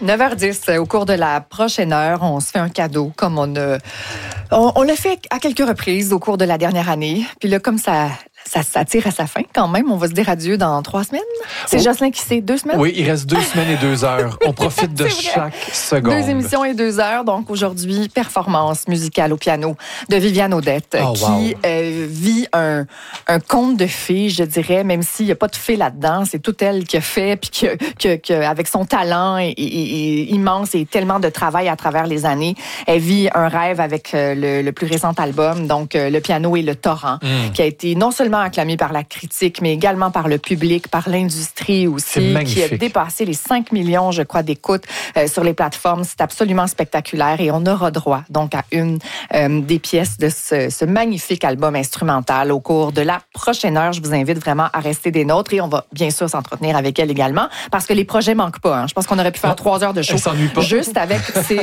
9h10, au cours de la prochaine heure, on se fait un cadeau comme on l'a fait à quelques reprises au cours de la dernière année. Puis là, comme ça tire à sa fin quand même, on va se dire adieu dans 3 semaines. C'est Jocelyn qui sait, 2 semaines? Oui, il reste 2 semaines et 2 heures. On profite de chaque seconde. 2 émissions et 2 heures. Donc aujourd'hui, performance musicale au piano de Viviane Audette, qui vit un conte de fées, je dirais, même s'il n'y a pas de fées là-dedans. C'est tout elle qui a fait, puis avec son talent immense et tellement de travail à travers les années, elle vit un rêve avec le plus récent album, donc Le piano et le torrent, qui a été non seulement acclamé par la critique, mais également par le public, par l'industrie aussi, qui a dépassé les 5 millions, je crois, d'écoutes sur les plateformes. C'est absolument spectaculaire et on aura droit donc à une des pièces de ce magnifique album instrumental au cours de la prochaine heure. Je vous invite vraiment à rester des nôtres et on va bien sûr s'entretenir avec elle également parce que les projets manquent pas. Je pense qu'on aurait pu faire 3 heures de show juste avec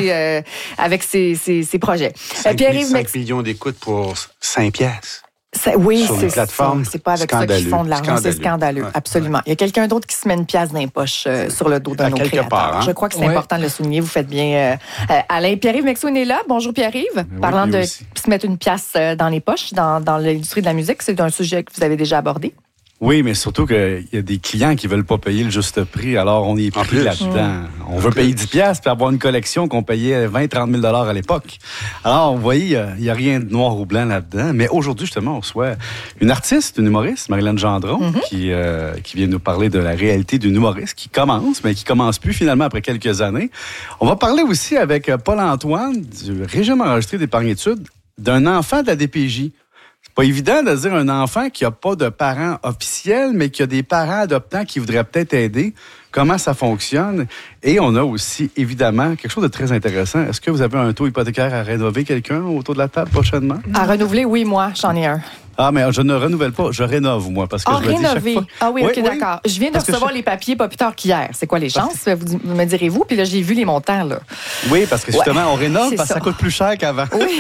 ses projets. 5 millions d'écoutes pour 5 pièces. Oui, sur c'est plateforme. C'est pas avec ça qu'ils font de l'argent. C'est scandaleux, absolument. Il y a quelqu'un d'autre qui se met une pièce dans les poches sur le dos d'un de nos créateurs. Je crois que c'est important de le souligner. Vous faites bien. Alain, Pierre-Yves Mexoun est là. Bonjour Pierre-Yves. Parlant de se mettre une pièce dans les poches dans l'industrie de la musique, c'est un sujet que vous avez déjà abordé. Oui, mais surtout qu'il y a des clients qui veulent pas payer le juste prix, alors on est pris là-dedans. On veut payer 10$ puis avoir une collection qu'on payait 20-30 000 $ à l'époque. Alors, vous voyez, il y a rien de noir ou blanc là-dedans. Mais aujourd'hui, justement, on reçoit une artiste, une humoriste, Marilyn Gendron, qui vient nous parler de la réalité d'une humoriste qui commence, mais qui commence plus finalement après quelques années. On va parler aussi avec Paul-Antoine du régime enregistré d'épargne-études d'un enfant de la DPJ. C'est pas évident de dire un enfant qui n'a pas de parents officiels, mais qui a des parents adoptants qui voudraient peut-être aider. Comment ça fonctionne? Et on a aussi, évidemment, quelque chose de très intéressant. Est-ce que vous avez un taux hypothécaire à rénover quelqu'un autour de la table prochainement? À renouveler, oui, moi, j'en ai un. Ah, mais je ne renouvelle pas, je rénove, moi, parce que je me dis chaque fois... Ah oui, OK, d'accord. Je viens de recevoir les papiers pas plus tard qu'hier. C'est quoi les chances? Vous me direz-vous? Puis là, j'ai vu les montants, là. Oui, parce que justement, on rénove parce que ça coûte plus cher qu'avant. Oui.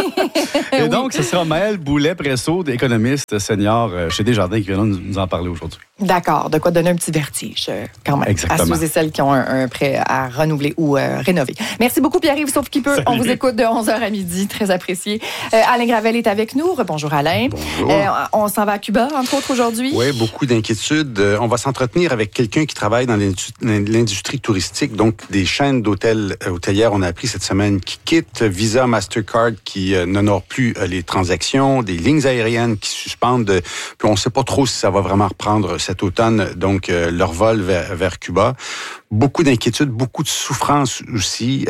Et donc, ce sera Maëlle Boulet-Presso, économiste senior chez Desjardins, qui vient nous en parler aujourd'hui. D'accord. De quoi donner un petit vertige, quand même. Exactement. À ceux et celles qui ont un prêt à renouveler ou rénover. Merci beaucoup, Pierre-Yves, sauf qu'il peut. Salut. On vous écoute de 11h à midi. Très apprécié. Alain Gravel est avec nous. Bonjour, Alain. Bonjour. On s'en va à Cuba, entre autres, aujourd'hui. Oui, beaucoup d'inquiétudes. On va s'entretenir avec quelqu'un qui travaille dans l'industrie touristique, donc des chaînes hôtelières, on a appris cette semaine, qui quittent, Visa, Mastercard, qui n'honorent plus les transactions, des lignes aériennes qui suspendent, puis on ne sait pas trop si ça va vraiment reprendre cet automne, donc leur vol vers Cuba. Beaucoup d'inquiétudes, beaucoup de souffrance aussi.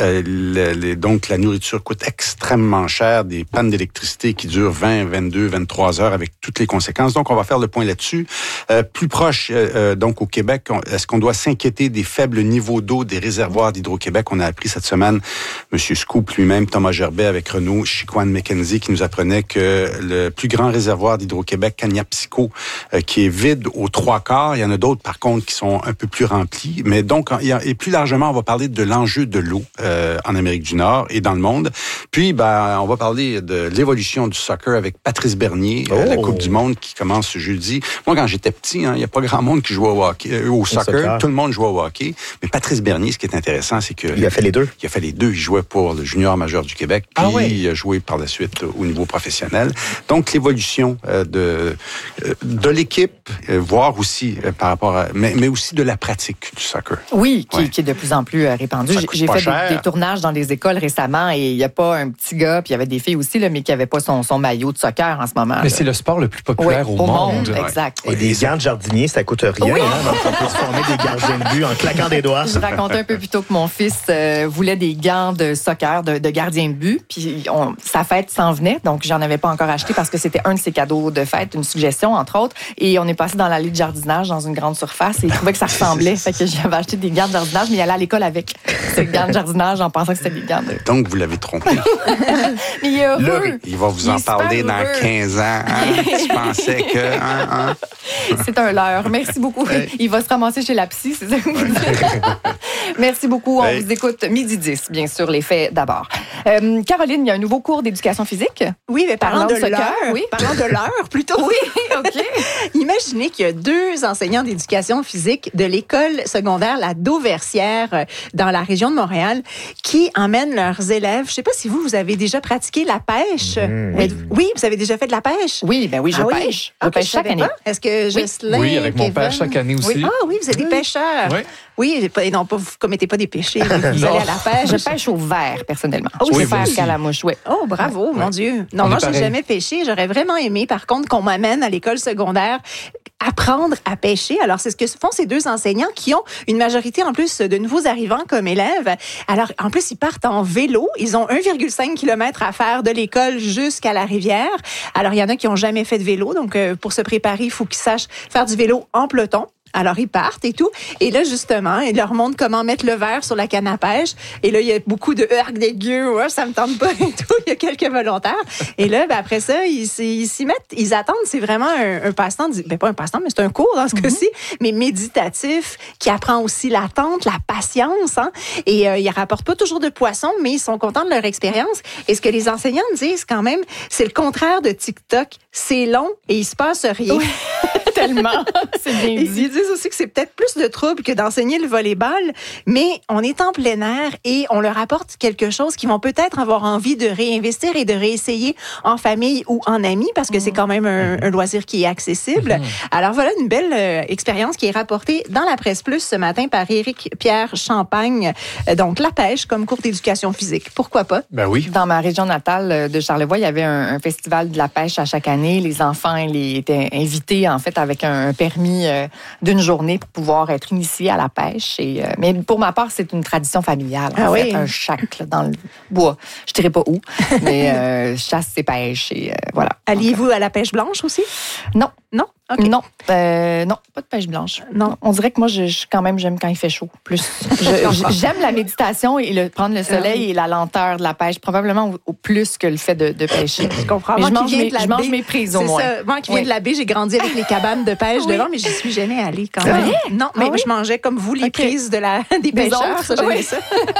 Donc, la nourriture coûte extrêmement cher, des pannes d'électricité qui durent 20, 22, 23 heures avec toutes les conséquences. Donc, on va faire le point là-dessus. Plus proche, donc au Québec, est-ce qu'on doit s'inquiéter des faibles niveaux d'eau des réservoirs d'Hydro-Québec? On a appris cette semaine, M. Scoop lui-même, Thomas Gerbet avec Renault, Chicoine McKenzie, qui nous apprenait que le plus grand réservoir d'Hydro-Québec, Kaniapsiko, qui est vide aux 3/4. Il y en a d'autres, par contre, qui sont un peu plus remplis. Mais donc, et plus largement, on va parler de l'enjeu de l'eau en Amérique du Nord et dans le monde. Puis, on va parler de l'évolution du soccer avec Patrice Bernier, la Coupe du monde qui commence jeudi. Moi, quand j'étais petit, il n'y a pas grand monde qui jouait au soccer. Tout le monde jouait au hockey. Mais Patrice Bernier, ce qui est intéressant, c'est que... Il a fait les deux. Il a fait les deux. Il jouait pour le junior majeur du Québec. Puis il a joué par la suite au niveau professionnel. Donc, l'évolution de l'équipe, voir aussi par rapport à... Mais aussi de la pratique du soccer. Oui, qui est de plus en plus répandu. J'ai fait des tournages dans des écoles récemment et il n'y a pas un petit gars, puis il y avait des filles aussi, là, mais qui n'avaient pas son maillot de soccer en ce moment. Mais c'est le sport le plus populaire au monde. Exact. Et des gants de jardinier, ça coûte rien. Oui. Donc on peut se former des gardiens de but en claquant des doigts. Je racontais un peu plus tôt que mon fils voulait des gants de soccer, de gardien de but, puis sa fête s'en venait, donc j'en avais pas encore acheté parce que c'était un de ses cadeaux de fête, une suggestion entre autres, et on est passé dans l'allée de jardinage dans une grande surface et il trouvait que ça ressemblait, fait que j'avais acheté des gants de jardinage, mais il allait à l'école avec ces gants de jardinage en pensant que c'était des gants de... Donc, vous l'avez trompé. Mais il est heureux. Il va vous en parler dans 15 ans. Hein? Tu pensais que... C'est un leurre. Merci beaucoup. Il va se ramasser chez la psy, c'est ça que vous dites. Merci beaucoup. On vous écoute midi 10, bien sûr, les faits d'abord. Caroline, il y a un nouveau cours d'éducation physique. Oui, mais parlant de soccer, l'heure, oui. Parlant de l'heure plutôt. Oui, OK. Imaginez qu'il y a 2 enseignants d'éducation physique de l'école secondaire La Dauversière dans la région de Montréal qui emmènent leurs élèves. Je ne sais pas si vous avez déjà pratiqué la pêche. Oui, vous avez déjà fait de la pêche? Oui, ben oui, je pêche. Je pêche chaque année. Est-ce que Jocelyn, Oui, avec mon Kevin? père chaque année aussi. Oui. Ah oui, vous êtes des pêcheurs. Oui. Oui, non, pas, vous ne commettez pas des péchés. Vous allez à la pêche. Je pêche au verre, personnellement. oui, je c'est préfère ça. qu'à la mouche, oui. Oh, bravo, mon Dieu. Non, On moi, est j'ai pareil. jamais pêché. J'aurais vraiment aimé, par contre, qu'on m'amène à l'école secondaire apprendre à pêcher. Alors, c'est ce que font ces 2 enseignants qui ont une majorité, en plus, de nouveaux arrivants comme élèves. Alors, en plus, ils partent en vélo. Ils ont 1,5 km à faire de l'école jusqu'à la rivière. Alors, il y en a qui n'ont jamais fait de vélo. Donc, pour se préparer, il faut qu'ils sachent faire du vélo en peloton. Alors, ils partent et tout. Et là, justement, ils leur montrent comment mettre le verre sur la canne à pêche. Et là, il y a beaucoup de heurts, des gueux, ouais, ça me tente pas et tout. Il y a quelques volontaires. Et là, ben, après ça, ils s'y mettent, ils attendent. C'est vraiment un passe-temps, ben, pas un passe-temps, mais c'est un cours dans ce cas-ci, mais méditatif, qui apprend aussi l'attente, la patience, hein. Et ils rapportent pas toujours de poissons, mais ils sont contents de leur expérience. Et ce que les enseignants disent quand même, c'est le contraire de TikTok. C'est long et il se passe rien. Oui, tellement. C'est bien dit. Ils disent aussi que c'est peut-être plus de trouble que d'enseigner le volleyball, mais on est en plein air et on leur apporte quelque chose qu'ils vont peut-être avoir envie de réinvestir et de réessayer en famille ou en amis, parce que c'est quand même un loisir qui est accessible. Alors voilà une belle expérience qui est rapportée dans la Presse Plus ce matin par Éric-Pierre Champagne. Donc la pêche comme cours d'éducation physique. Pourquoi pas? Ben oui. Dans ma région natale de Charlevoix, il y avait un festival de la pêche à chaque année. Les enfants étaient invités, en fait, avec un permis d'une journée pour pouvoir être initiés à la pêche. Mais pour ma part, c'est une tradition familiale. En fait, un chac là, dans le bois. Je dirais pas où, mais chasse et pêche. Et, voilà. Alliez-vous à la pêche blanche aussi? Non. Non? Okay. Non, non, pas de pêche blanche. Non. On dirait que moi, quand même, j'aime quand il fait chaud. Plus, j'aime la méditation et prendre le soleil et la lenteur de la pêche, probablement au plus que le fait de pêcher. Je comprends. Mais moi, je mange mes prises au moins. Ça. Moi qui viens de la baie, j'ai grandi avec les cabanes de pêche devant, mais j'y suis jamais allée quand même. Non, mais je mangeais comme vous les prises des pêcheurs. Ça, j'aimais ça.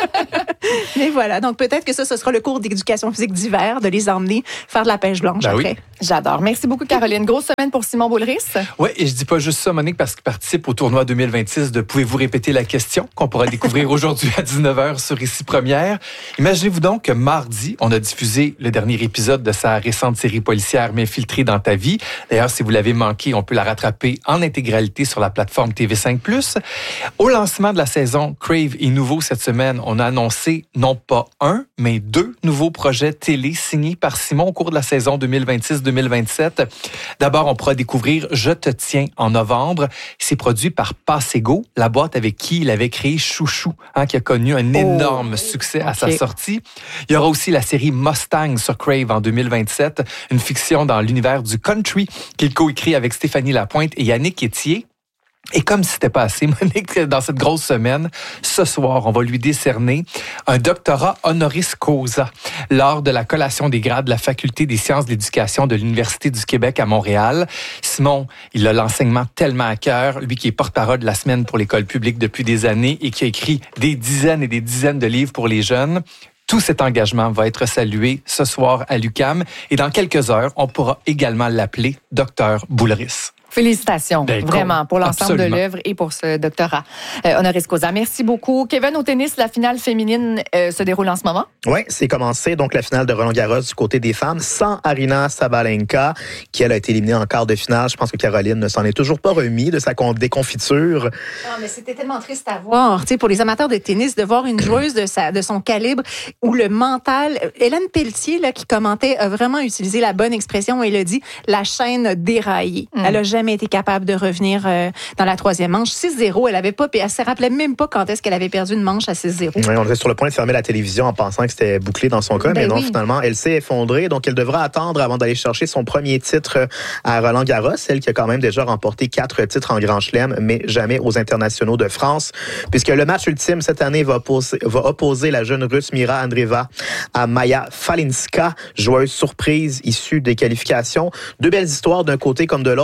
Mais voilà, donc peut-être que ce sera le cours d'éducation physique d'hiver, de les emmener faire de la pêche blanche après. Oui. J'adore. Merci beaucoup, Caroline. Grosse semaine pour Simon Boulris. Oui, et je dis pas juste ça, Monique, parce qu'il participe au tournoi 2026 de Pouvez-vous répéter la question qu'on pourra découvrir aujourd'hui à 19h sur Ici Première. Imaginez-vous donc que mardi, on a diffusé le dernier épisode de sa récente série policière M'infiltrer dans ta vie. D'ailleurs, si vous l'avez manqué, on peut la rattraper en intégralité sur la plateforme TV5+. Au lancement de la saison, Crave est nouveau cette semaine. On a annoncé non pas 1, mais 2 nouveaux projets télé signés par Simon au cours de la saison 2026-2027. D'abord, on pourra découvrir Je te tiens en novembre. C'est produit par Passego, la boîte avec qui il avait créé Chouchou, qui a connu un énorme succès à sa sortie. Il y aura aussi la série Mustang sur Crave en 2027, une fiction dans l'univers du country qu'il coécrit avec Stéphanie Lapointe et Yannick Etier. Et comme si c'était pas assez, Monique, dans cette grosse semaine, ce soir, on va lui décerner un doctorat honoris causa lors de la collation des grades de la Faculté des sciences de l'éducation de l'Université du Québec à Montréal. Simon, il a l'enseignement tellement à cœur, lui qui est porte-parole de la semaine pour l'école publique depuis des années et qui a écrit des dizaines et des dizaines de livres pour les jeunes. Tout cet engagement va être salué ce soir à l'UQAM et dans quelques heures, on pourra également l'appeler Dr Boulris. Félicitations, vraiment, pour l'ensemble de l'œuvre et pour ce doctorat honoris causa. Merci beaucoup. Kevin, au tennis, la finale féminine se déroule en ce moment? Oui, c'est commencé. Donc, la finale de Roland-Garros du côté des femmes, sans Aryna Sabalenka, qui, elle, a été éliminée en quart de finale. Je pense que Caroline ne s'en est toujours pas remis de sa déconfiture. Non, mais c'était tellement triste à voir. Tu sais, pour les amateurs de tennis, de voir une joueuse de son calibre où le mental... Hélène Pelletier, là, qui commentait, a vraiment utilisé la bonne expression. Elle a dit « la chaîne a déraillé ». Elle a jamais été capable de revenir dans la troisième manche. 6-0, elle ne se rappelait même pas quand est-ce qu'elle avait perdu une manche à 6-0. Oui, on était sur le point de fermer la télévision en pensant que c'était bouclé dans son cas, mais non, finalement, elle s'est effondrée. Donc, elle devra attendre avant d'aller chercher son premier titre à Roland-Garros, elle qui a quand même déjà remporté 4 titres en Grand Chelem, mais jamais aux internationaux de France, puisque le match ultime cette année va opposer la jeune Russe Mira Andreeva à Maya Falinska, joueuse surprise issue des qualifications. 2 belles histoires d'un côté comme de l'autre, puisque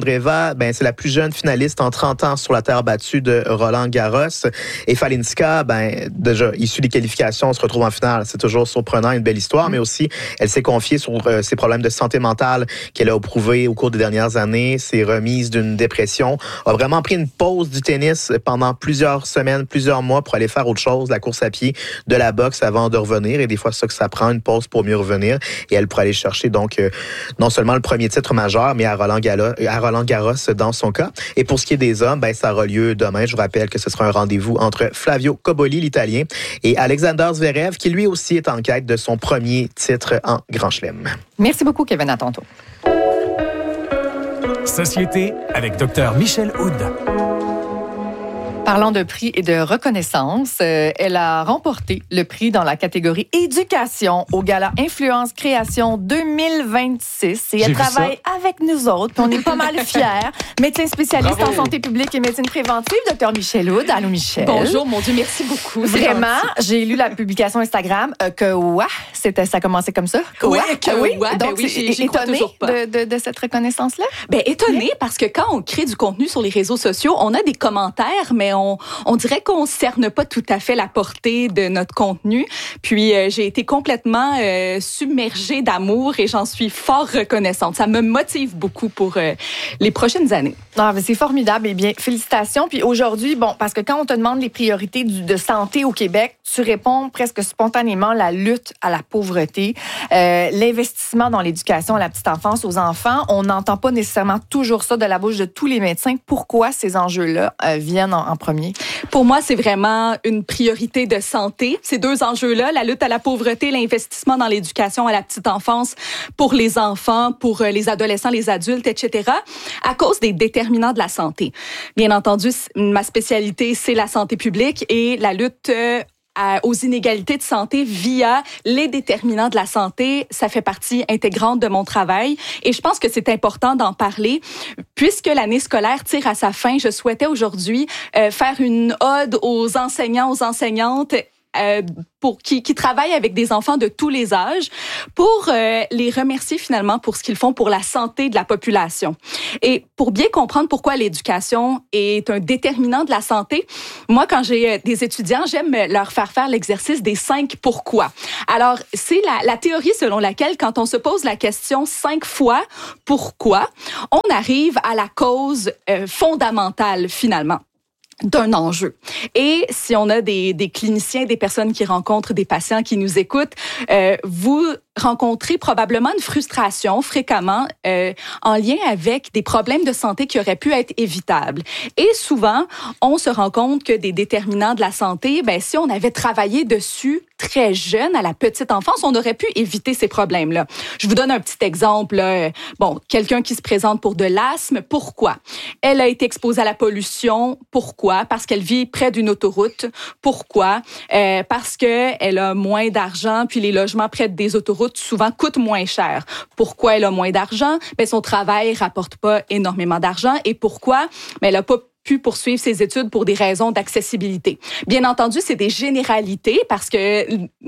Andreeva, c'est la plus jeune finaliste en 30 ans sur la terre battue de Roland-Garros. Et Falinska, déjà issue des qualifications, se retrouve en finale. C'est toujours surprenant, une belle histoire, mais aussi, elle s'est confiée sur ses problèmes de santé mentale qu'elle a éprouvés au cours des dernières années, s'est remise d'une dépression, a vraiment pris une pause du tennis pendant plusieurs semaines, plusieurs mois pour aller faire autre chose, la course à pied, de la boxe avant de revenir. Et des fois, c'est ça que ça prend, une pause pour mieux revenir. Et elle pourrait aller chercher donc non seulement le premier titre majeur, mais à Roland-Garros dans son cas. Et pour ce qui est des hommes, ça aura lieu demain. Je vous rappelle que ce sera un rendez-vous entre Flavio Cobolli, l'Italien, et Alexander Zverev, qui lui aussi est en quête de son premier titre en Grand Chelem. Merci beaucoup, Kevin. À tantôt. Société avec Dr Michel Houde. Parlant de prix et de reconnaissance, elle a remporté le prix dans la catégorie éducation au Gala Influence Création 2026. Et elle travaille avec nous autres, puis on est pas mal fiers. Médecin spécialiste en santé publique et médecine préventive, Dr Michel Houde. Allô, Michel. Bonjour, mon Dieu, merci beaucoup. Vraiment, j'ai lu la publication Instagram ça commençait comme ça. Oui. Donc, j'y étonnée de cette reconnaissance-là? Étonnée parce que quand on crée du contenu sur les réseaux sociaux, on a des commentaires, mais on dirait qu'on ne cerne pas tout à fait la portée de notre contenu. Puis, j'ai été complètement submergée d'amour et j'en suis fort reconnaissante. Ça me motive beaucoup pour les prochaines années. Ah, c'est formidable. Eh bien, félicitations. Puis aujourd'hui, parce que quand on te demande les priorités de santé au Québec, tu réponds presque spontanément la lutte à la pauvreté, l'investissement dans l'éducation à la petite enfance, aux enfants. On n'entend pas nécessairement toujours ça de la bouche de tous les médecins. Pourquoi ces enjeux-là viennent en premier? Pour moi, c'est vraiment une priorité de santé. Ces deux enjeux-là, la lutte à la pauvreté, l'investissement dans l'éducation à la petite enfance pour les enfants, pour les adolescents, les adultes, etc., à cause des déterminants de la santé. Bien entendu, ma spécialité, c'est la santé publique et la lutte aux inégalités de santé via les déterminants de la santé. Ça fait partie intégrante de mon travail et je pense que c'est important d'en parler. Puisque l'année scolaire tire à sa fin, je souhaitais aujourd'hui faire une ode aux enseignants, aux enseignantes qui travaillent avec des enfants de tous les âges pour les remercier finalement pour ce qu'ils font pour la santé de la population. Et pour bien comprendre pourquoi l'éducation est un déterminant de la santé, moi, quand j'ai des étudiants, j'aime leur faire l'exercice des 5 pourquoi. Alors, c'est la théorie selon laquelle quand on se pose la question 5 fois pourquoi, on arrive à la cause fondamentale finalement d'un enjeu. Et si on a des cliniciens, des personnes qui rencontrent des patients qui nous écoutent, vous rencontrez probablement une frustration fréquemment en lien avec des problèmes de santé qui auraient pu être évitables. Et souvent, on se rend compte que des déterminants de la santé, si on avait travaillé dessus très jeune, à la petite enfance, on aurait pu éviter ces problèmes-là. Je vous donne un petit exemple. Quelqu'un qui se présente pour de l'asthme, pourquoi? Elle a été exposée à la pollution, pourquoi? Parce qu'elle vit près d'une autoroute, pourquoi? Parce qu'elle a moins d'argent, puis les logements près des autoroutes souvent coûtent moins cher. Pourquoi elle a moins d'argent? Son travail rapporte pas énormément d'argent. Et pourquoi? Elle a pas pu poursuivre ses études pour des raisons d'accessibilité. Bien entendu, c'est des généralités parce que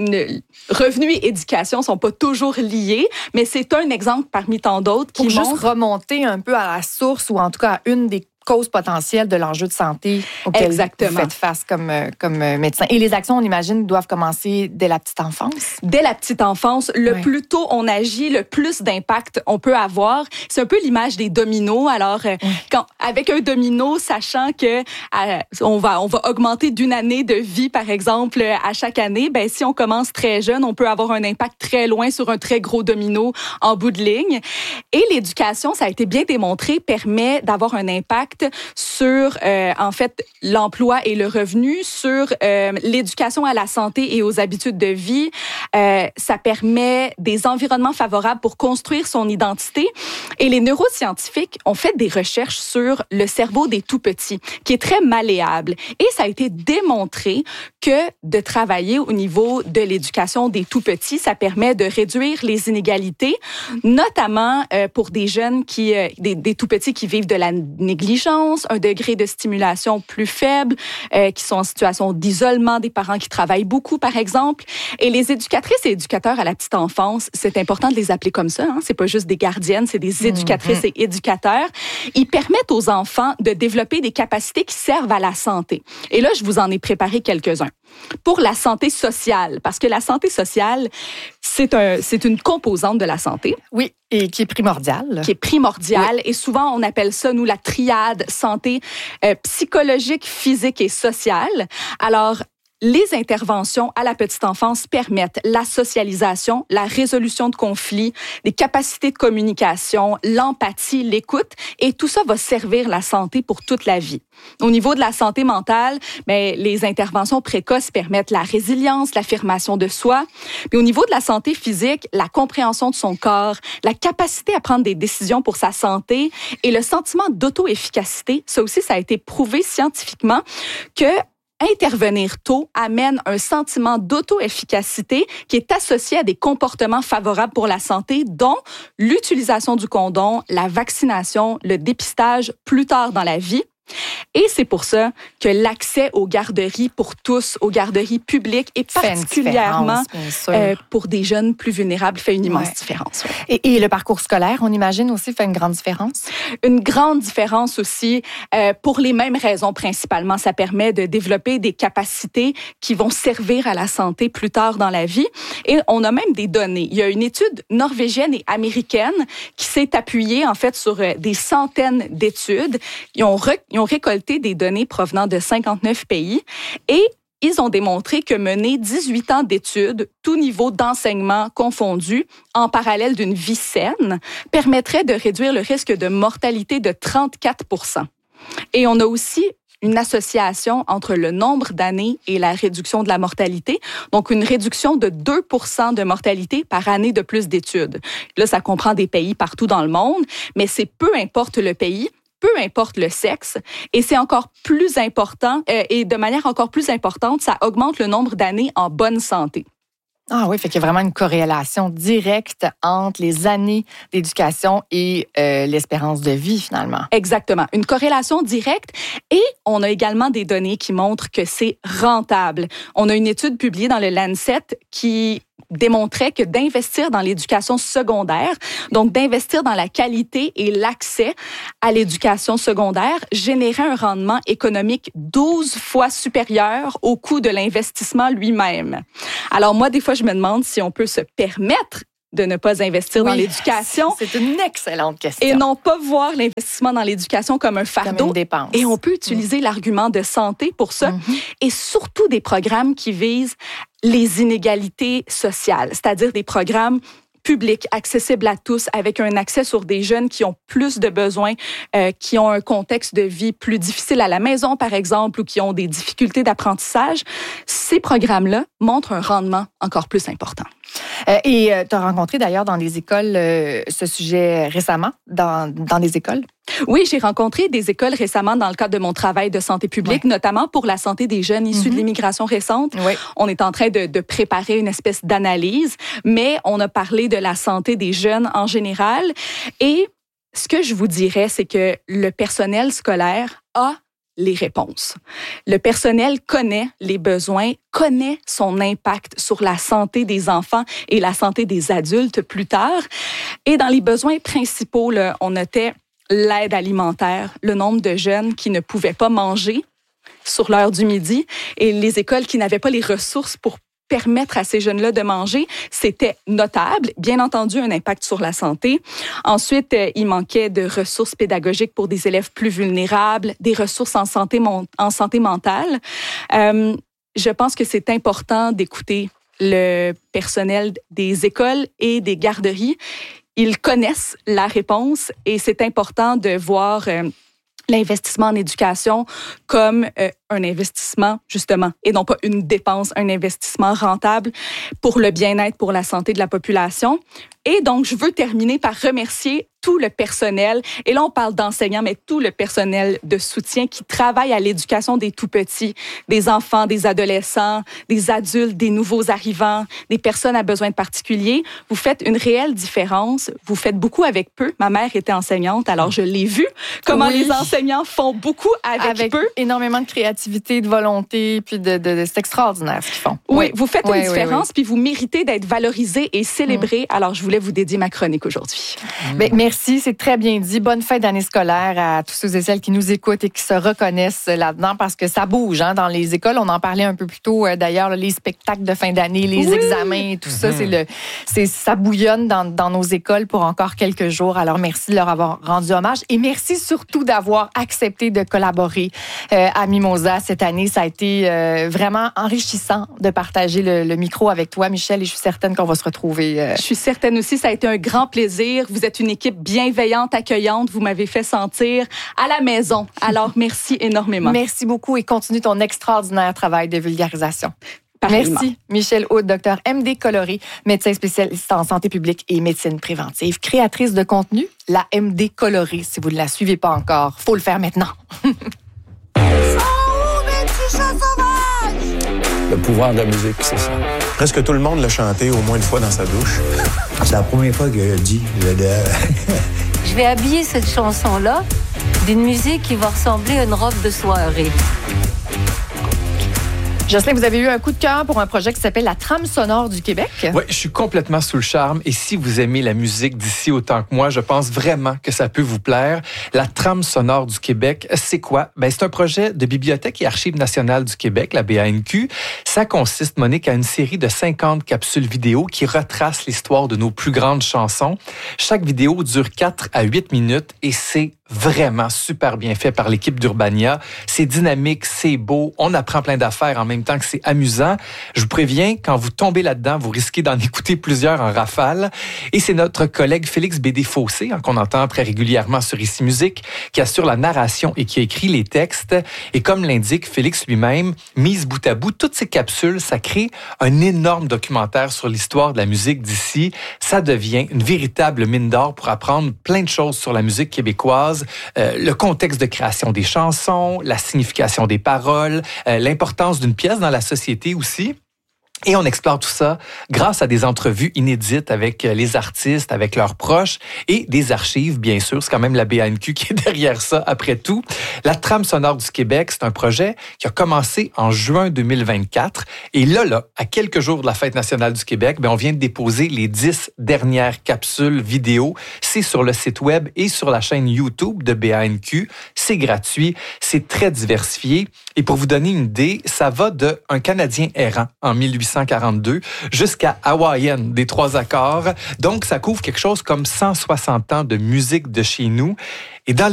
revenus et éducation sont pas toujours liés, mais c'est un exemple parmi tant d'autres qui montre... Pour juste remonter un peu à la source ou en tout cas à une des cause potentielle de l'enjeu de santé auquel vous faites face comme médecin. Et les actions, on imagine, doivent commencer dès la petite enfance? Dès la petite enfance. Le plus tôt on agit, le plus d'impact on peut avoir. C'est un peu l'image des dominos. Alors, avec un domino, sachant que on va augmenter d'une année de vie, par exemple, à chaque année, si on commence très jeune, on peut avoir un impact très loin sur un très gros domino en bout de ligne. Et l'éducation, ça a été bien démontré, permet d'avoir un impact sur, l'emploi et le revenu, sur l'éducation à la santé et aux habitudes de vie. Ça permet des environnements favorables pour construire son identité. Et les neuroscientifiques ont fait des recherches sur le cerveau des tout-petits, qui est très malléable. Et ça a été démontré que de travailler au niveau de l'éducation des tout-petits, ça permet de réduire les inégalités, notamment pour des jeunes des tout-petits qui vivent de la négligence d'intelligence, un degré de stimulation plus faible, qui sont en situation d'isolement, des parents qui travaillent beaucoup, par exemple. Et les éducatrices et éducateurs à la petite enfance, c'est important de les appeler comme ça. Hein? C'est pas juste des gardiennes, c'est des éducatrices et éducateurs. Ils permettent aux enfants de développer des capacités qui servent à la santé. Et là, je vous en ai préparé quelques-uns. Pour la santé sociale, parce que la santé sociale, c'est une composante de la santé. Oui, et qui est primordiale. Qui est primordiale. Oui. Et souvent, on appelle ça, nous, la triade santé psychologique, physique et sociale. Alors, les interventions à la petite enfance permettent la socialisation, la résolution de conflits, des capacités de communication, l'empathie, l'écoute, et tout ça va servir la santé pour toute la vie. Au niveau de la santé mentale, les interventions précoces permettent la résilience, l'affirmation de soi. Mais au niveau de la santé physique, la compréhension de son corps, la capacité à prendre des décisions pour sa santé et le sentiment d'auto-efficacité, ça aussi, ça a été prouvé scientifiquement que intervenir tôt amène un sentiment d'auto-efficacité qui est associé à des comportements favorables pour la santé, dont l'utilisation du condom, la vaccination, le dépistage plus tard dans la vie. Et c'est pour ça que l'accès aux garderies pour tous, aux garderies publiques et particulièrement pour des jeunes plus vulnérables fait une immense différence. Ouais. Et le parcours scolaire, on imagine aussi, fait une grande différence? Une grande différence aussi pour les mêmes raisons principalement. Ça permet de développer des capacités qui vont servir à la santé plus tard dans la vie. Et on a même des données. Il y a une étude norvégienne et américaine qui s'est appuyée en fait sur des centaines d'études. Ils ont récolté des données provenant de 59 pays et ils ont démontré que mener 18 ans d'études, tout niveau d'enseignement confondu, en parallèle d'une vie saine, permettrait de réduire le risque de mortalité de 34 %. Et on a aussi une association entre le nombre d'années et la réduction de la mortalité, donc une réduction de 2 % de mortalité par année de plus d'études. Là, ça comprend des pays partout dans le monde, mais c'est peu importe le pays, peu importe le sexe, et c'est encore plus important, et de manière encore plus importante, ça augmente le nombre d'années en bonne santé. Ah oui, fait qu'il y a vraiment une corrélation directe entre les années d'éducation et l'espérance de vie, finalement. Exactement. Une corrélation directe. Et on a également des données qui montrent que c'est rentable. On a une étude publiée dans le Lancet qui démontrait que d'investir dans l'éducation secondaire, donc d'investir dans la qualité et l'accès à l'éducation secondaire, générait un rendement économique 12 fois supérieur au coût de l'investissement lui-même. Alors moi, des fois, je me demande si on peut se permettre de ne pas investir dans l'éducation. C'est une excellente question. Et non pas voir l'investissement dans l'éducation comme un fardeau. Comme une dépense. Et on peut utiliser l'argument de santé pour ça. Et surtout des programmes qui visent les inégalités sociales, c'est-à-dire des programmes publics, accessibles à tous, avec un accès sur des jeunes qui ont plus de besoins, qui ont un contexte de vie plus difficile à la maison, par exemple, ou qui ont des difficultés d'apprentissage. Ces programmes-là montrent un rendement encore plus important. Et tu as rencontré d'ailleurs dans des écoles ce sujet récemment, dans des écoles? Oui, j'ai rencontré des écoles récemment dans le cadre de mon travail de santé publique, notamment pour la santé des jeunes issus de l'immigration récente. On est en train de préparer une espèce d'analyse, mais on a parlé de la santé des jeunes en général. Et ce que je vous dirais, c'est que le personnel scolaire a les réponses. Le personnel connaît les besoins, connaît son impact sur la santé des enfants et la santé des adultes plus tard. Et dans les besoins principaux, là, on notait l'aide alimentaire, le nombre de jeunes qui ne pouvaient pas manger sur l'heure du midi et les écoles qui n'avaient pas les ressources pour permettre à ces jeunes-là de manger, c'était notable. Bien entendu, un impact sur la santé. Ensuite, il manquait de ressources pédagogiques pour des élèves plus vulnérables, des ressources en santé mentale. Je pense que c'est important d'écouter le personnel des écoles et des garderies. Ils connaissent la réponse et c'est important de voir l'investissement en éducation comme un investissement, justement, et non pas une dépense, un investissement rentable pour le bien-être, pour la santé de la population. Et donc, je veux terminer par remercier tout le personnel, et là on parle d'enseignants, mais tout le personnel de soutien qui travaille à l'éducation des tout-petits, des enfants, des adolescents, des adultes, des nouveaux arrivants, des personnes à besoins particuliers. Vous faites une réelle différence. Vous faites beaucoup avec peu. Ma mère était enseignante, alors je l'ai vu, comment les enseignants font beaucoup avec peu. Énormément de créativité, de volonté, puis c'est extraordinaire ce qu'ils font. Oui, vous faites une différence, puis vous méritez d'être valorisés et célébrés. Alors, je voulais vous dédier ma chronique aujourd'hui. Merci, c'est très bien dit. Bonne fin d'année scolaire à tous ceux et celles qui nous écoutent et qui se reconnaissent là-dedans parce que ça bouge dans les écoles. On en parlait un peu plus tôt d'ailleurs, les spectacles de fin d'année, les examens, tout ça, ça bouillonne dans nos écoles pour encore quelques jours. Alors, merci de leur avoir rendu hommage et merci surtout d'avoir accepté de collaborer à Mimosa cette année. Ça a été vraiment enrichissant de partager le micro avec toi, Michel, et je suis certaine qu'on va se retrouver. Je suis certaine aussi, ça a été un grand plaisir. Vous êtes une équipe bienveillante, accueillante. Vous m'avez fait sentir à la maison. Alors, merci énormément. Merci beaucoup et continue ton extraordinaire travail de vulgarisation. Merci. Michel Houde, docteur MD Coloré, médecin spécialiste en santé publique et médecine préventive, créatrice de contenu, la MD Coloré. Si vous ne la suivez pas encore, faut le faire maintenant. Le pouvoir de la musique, c'est ça. Presque tout le monde l'a chanté au moins une fois dans sa douche. C'est la première fois que je dis. Je vais habiller cette chanson-là d'une musique qui va ressembler à une robe de soirée. Jocelyn, vous avez eu un coup de cœur pour un projet qui s'appelle La Trame sonore du Québec. Oui, je suis complètement sous le charme. Et si vous aimez la musique d'ici autant que moi, je pense vraiment que ça peut vous plaire. La Trame sonore du Québec, c'est quoi? C'est un projet de Bibliothèque et Archives nationales du Québec, la BANQ. Ça consiste, Monique, à une série de 50 capsules vidéo qui retracent l'histoire de nos plus grandes chansons. Chaque vidéo dure 4 à 8 minutes et c'est vraiment super bien fait par l'équipe d'Urbania. C'est dynamique, c'est beau, on apprend plein d'affaires en même temps que c'est amusant. Je vous préviens, quand vous tombez là-dedans, vous risquez d'en écouter plusieurs en rafale. Et c'est notre collègue Félix Bédé-Fossé, qu'on entend très régulièrement sur Ici Musique, qui assure la narration et qui a écrit les textes. Et comme l'indique Félix lui-même, mise bout à bout, toutes ces capsules, ça crée un énorme documentaire sur l'histoire de la musique d'ici. Ça devient une véritable mine d'or pour apprendre plein de choses sur la musique québécoise. Le contexte de création des chansons, la signification des paroles, l'importance d'une pièce dans la société aussi. Et on explore tout ça grâce à des entrevues inédites avec les artistes, avec leurs proches et des archives, bien sûr. C'est quand même la BANQ qui est derrière ça, après tout. La Trame sonore du Québec, c'est un projet qui a commencé en juin 2024. Et là, à quelques jours de la Fête nationale du Québec, on vient de déposer les 10 dernières capsules vidéo. C'est sur le site web et sur la chaîne YouTube de BANQ. C'est gratuit, c'est très diversifié. Et pour vous donner une idée, ça va de Un Canadien errant en 1842 jusqu'à Hawaiian des 3 accords. Donc, ça couvre quelque chose comme 160 ans de musique de chez nous. Et dans